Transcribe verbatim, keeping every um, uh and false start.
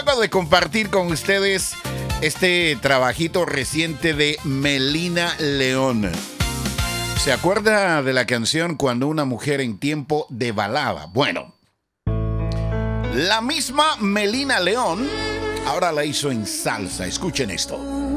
Luego de compartir con ustedes este trabajito reciente de Melina León. ¿Se acuerda de la canción Cuando una mujer en tiempo de balada? Bueno, la misma Melina León ahora la hizo en salsa. Escuchen esto.